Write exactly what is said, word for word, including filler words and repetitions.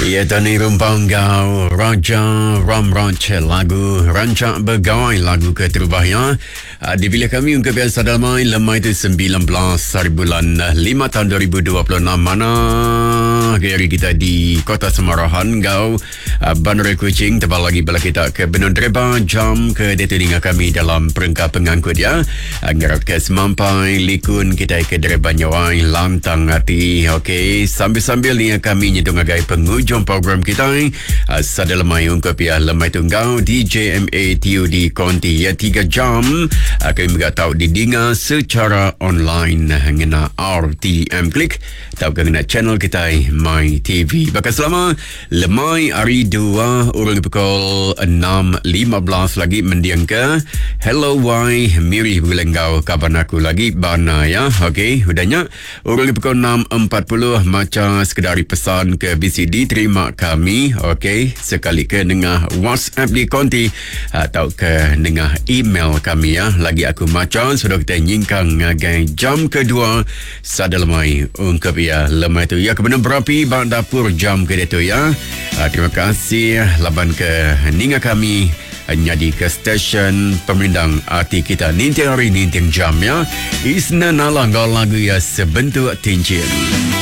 Ya, Tani Rumpang Gau Raja Ram Ranche lagu Rancak Begawai lagu keterubahnya uh, dipilih kami untuk biasa damai lemai itu sembilan belas hari bulan lima tahun dua ribu dua puluh enam mana hari kita di Kota Semarahan Gau uh, Bandar Kuching tebal lagi bala kita ke Benun Dreba jam ke detelinga kami dalam perangkap pengangkut ya uh, ngarap ke semampai likun kita ke Dreba Nyawai lantang hati okey sambil-sambil ni kami nyedung agai penghujung program kita uh, sada lemai ungkap ya lemai tunggal D J M A T U D Konti ya tiga jam uh, kami juga tahu didengar secara online ngena R T M Klik tahu ngena channel kita My T V bakal selama lemai hari dua orang pukul enam lima belas lagi mendiang ke hello why miri bulenggau kabar aku lagi bana ya okey udahnya orang pukul enam empat puluh macam sekedari pesan ke B C D terima kami okey sekali ke dengar WhatsApp di Konti atau ke dengar email kami ya lagi aku macam sudah kita nyingkang ngagai jam kedua sada lemai ungkap ya lemai tu ya kebenar berapi bang dapur jam ke tu ya uh, terima kasih laban ke ninga kami nyadi ke stesen pemindang arti kita nintiang hari nintiang jam ya isna nalang lagu ya sebentuk cincin.